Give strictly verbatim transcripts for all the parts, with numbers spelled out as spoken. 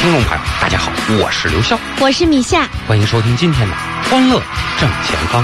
听众朋友大家好，我是刘笑， 我是米夏， 欢迎收听今天的欢乐正前方。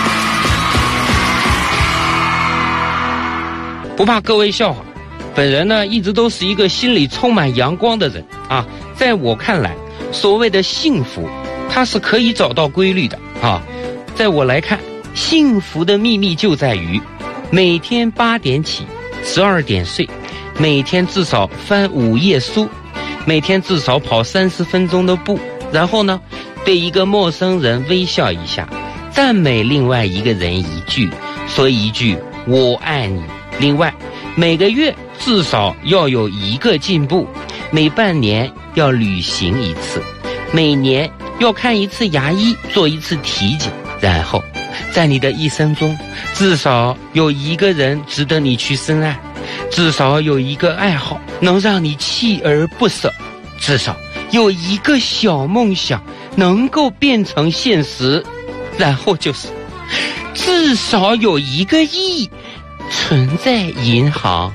不怕各位笑话，本人呢一直都是一个心里充满阳光的人啊。在我看来，所谓的幸福它是可以找到规律的啊。在我来看，幸福的秘密就在于每天八点起，十二点睡，每天至少翻五页书，每天至少跑三十分钟的步，然后呢对一个陌生人微笑一下，赞美另外一个人一句，说一句我爱你。另外每个月至少要有一个进步，每半年要旅行一次，每年要看一次牙医，做一次体检，然后在你的一生中至少有一个人值得你去深爱，至少有一个爱好能让你锲而不舍，至少有一个小梦想能够变成现实，然后就是至少有一个亿存在银行。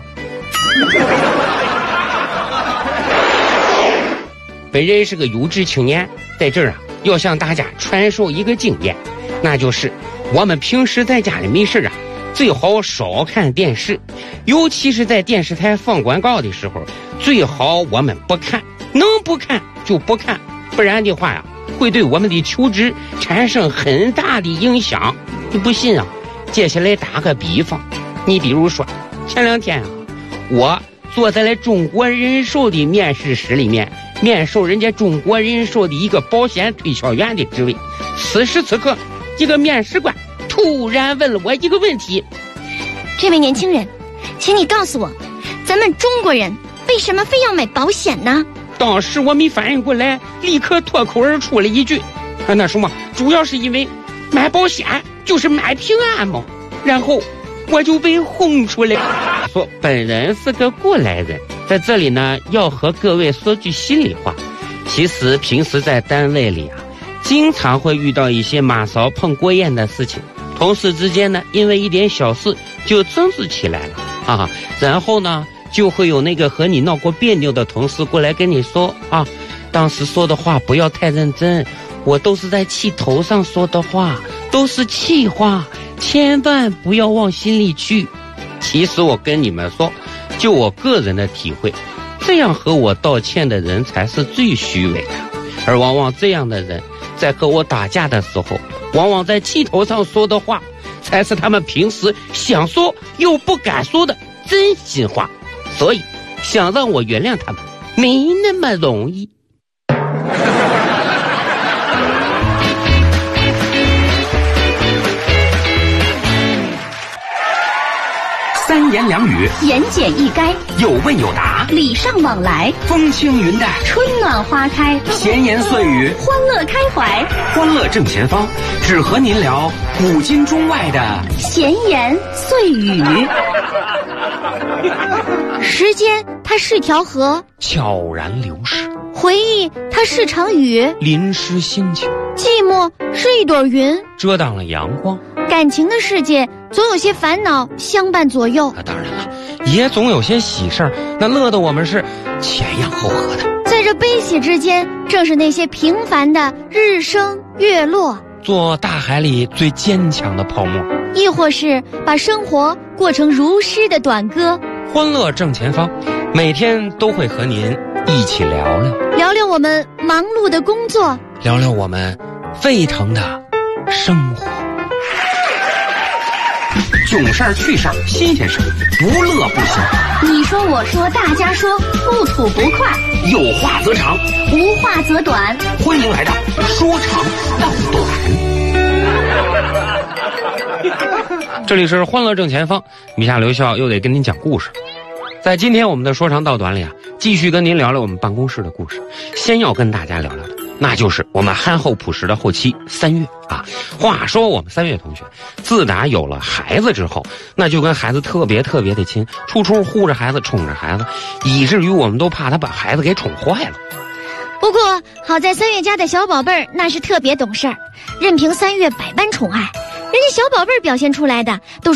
本人是个有志青年，在这儿啊要向大家传授一个经验，那就是我们平时在家里没事啊，最好少看电视，尤其是在电视台放广告的时候，最好我们不看，能不看就不看，不然的话呀，会对我们的求知产生很大的影响。你不信啊？接下来打个比方，你比如说前两天啊，我坐在了中国人寿的面试室里面，面授人家中国人寿的一个保险推销员的职位。此时此刻，一个面试官突然问了我一个问题： 这位年轻人，请你告诉我，咱们中国人为什么非要买保险呢？ 当时我没反应过来，立刻脱口而出了一句：啊，那什么，主要是因为买保险就是买平安嘛。然后我就被轰出来。说本人是个过来人，在这里呢要和各位说句心里话，其实平时在单位里啊，经常会遇到一些马勺碰锅沿的事情，同事之间呢因为一点小事就争执起来了啊，然后呢就会有那个和你闹过别扭的同事过来跟你说啊，当时说的话不要太认真，我都是在气头上说的话，都是气话，千万不要往心里去。其实我跟你们说，就我个人的体会，这样和我道歉的人才是最虚伪的，而往往这样的人在和我打架的时候，往往在气头上说的话才是他们平时想说又不敢说的真心话，所以想让我原谅他们没那么容易。三言两语， 言简意赅， 有问有答， 礼尚往来， 风轻云淡， 春暖花开， 闲言碎语， 欢乐开怀， 欢乐正前方，只和您聊古今中外的闲言碎语。时间它是条河， 悄然流逝； 回忆它是场雨， 淋湿心情； 寂寞是一朵云， 遮挡了阳光。 感情的世界总有些烦恼相伴左右， 啊，当然了，也总有些喜事儿，那乐得我们是前仰后合的。 在这悲喜之间，正是那些平凡的日升月落， 做大海里最坚强的泡沫， 亦或是把生活过成如诗的短歌。 欢乐正前方，每天都会和您一起聊聊聊聊我们忙碌的工作， 聊聊我们沸腾的生活。囧事儿、趣事儿、新鲜事儿，不乐不行。 你说我说大家说，不吐不快， 有话则长， 无话则短。 欢迎来到说长道短。这里是欢乐正前方，米夏刘笑又得跟您讲故事。在今天我们的说长道短里啊，继续跟您聊聊我们办公室的故事。先要跟大家聊聊的，那就是我们憨厚朴实的后期三月啊。话说我们三月同学自打有了孩子之后，那就跟孩子特别特别的亲，处处护着孩子，宠着孩子，以至于我们都怕他把孩子给宠坏了。 不过好在三月家的小宝贝儿那是特别懂事儿，任凭三月百般宠爱，人家小宝贝儿表现出来的都是